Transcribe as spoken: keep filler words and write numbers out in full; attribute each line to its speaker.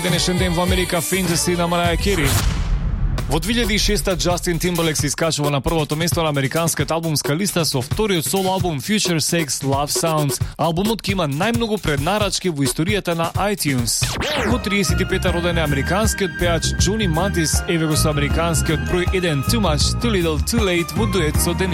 Speaker 1: Денешен ден во Америка Fantasy на Mariah Carey. Во две илјади и шеста Justin Timberlake се искачува на првото место на американската албумска листа со вториот соло албум Future Sex Love Sounds. Албумот ќе има најмногу преднарачки во историјата на iTunes. Во триесет и пета роден е американскиот пеач Джони Мантис, еве го со американскиот број еден Too Much, Too Little, Too Late во дует со Денис